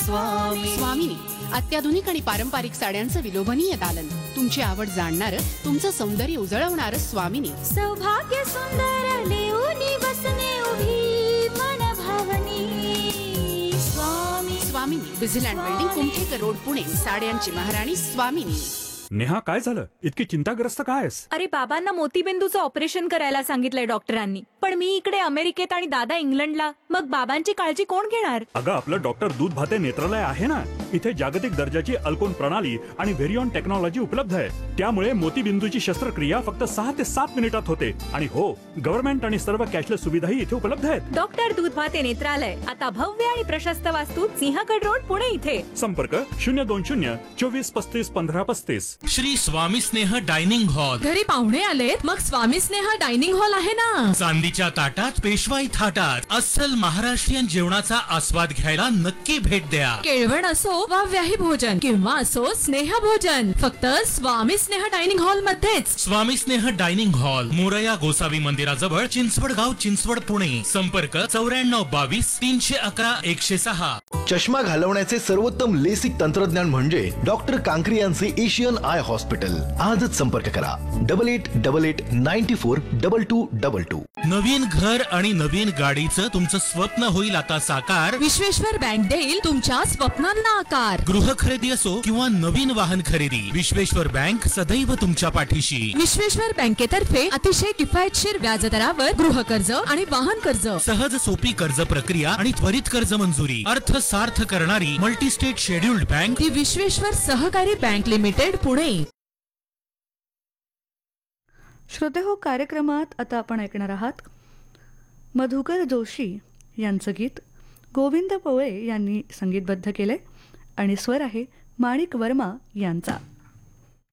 स्वामिनी, अत्याधुनिक आणि पारंपरिक साड्यांचं विलोभनीय दालन, तुमची आवड जाणणारं, तुमचं सौंदर्य उजळवणारं स्वामिनी. सौभाग्य सुंदर लेऊनी बसने उभी मन भावनी. स्वामिनी, Busyland building, Kumthekar road, Pune. साड्यांची महाराणी स्वामिनी. नेहा, काय झालं? इतकी चिंताग्रस्त काय आहेस? अरे, बाबांना मोतीबिंदूचं ऑपरेशन करायला सांगितलंय डॉक्टरांनी, पण मी इकडे अमेरिकेत आणि दादा इंग्लंडला. मग बाबांची काळजी कोण घेणार? अगं, आपलं डॉक्टर दूध भाते नेत्रालय आहे ना. इथे जागतिक दर्जाची अल्कोन प्रणाली आणि व्हेरियॉन टेक्नॉलॉजी उपलब्ध आहे. त्यामुळे मोतीबिंदूची शस्त्रक्रिया फक्त 6 ते 7 मिनिटात होते. आणि हो, गव्हर्नमेंट आणि सर्व कॅशलेस सुविधाही इथे उपलब्ध आहेत. डॉक्टर दूध भाते नेत्रालय, आता भव्य आणि प्रशस्त वास्तूत, सिंहगड रोड, पुणे इथे. संपर्क 020 24 35 15 35. श्री स्वामी स्नेह डायनिंग हॉल. घरी पाहुणे आलेत, मग स्वामी स्नेह डायनिंग हॉल आहे ना. चांदीच्या ताटात, पेशवाई थाटात अस्सल महाराष्ट्रीयन जेवणाचा आस्वाद घ्यायला नक्की भेट द्या. केळवण असो वा व्याही भोजन किंवा असो स्नेह भोजन, फक्त स्वामी स्नेह डायनिंग हॉल मध्येच. स्वामी स्नेह डायनिंग हॉल, मोरया गोसावी मंदिराजवळ, चिंचवड गाव, चिंचवड, पुणे. संपर्क 94 22 311 106. चष्मा घालवण्याचे सर्वोत्तम लेसिक तंत्रज्ञान म्हणजे डॉक्टर कांकरी यांचे एशियन आय हॉस्पिटल. आजच संपर्क करा 8888 94 2222. नवीन घर आणि नवीन गाडीचं तुमचं स्वप्न होईल आता साकार. विश्वेश्वर बँक देईल तुमच्या स्वप्नांना आकार. गृह खरेदी असो किंवा नवीन वाहन खरेदी, विश्वेश्वर बँक सदैव तुमच्या पाठीशी. विश्वेश्वर बँकेतर्फे अतिशय किफायतशीर व्याजदरावर गृह कर्ज आणि वाहन कर्ज, सहज सोपी कर्ज प्रक्रिया आणि त्वरित कर्ज मंजुरी. अर्थ सार्थ करणारी मल्टी स्टेट शेड्युल्ड बँक ती विश्वेश्वर सहकारी बँक लिमिटेड, पुणे. श्रोते हो, कार्यक्रमात आता आपण ऐकणार आहात मधुकर जोशी यांचं गीत. गोविंद पवळे यांनी संगीतबद्ध केले आणि स्वर आहे माणिक वर्मा यांचा.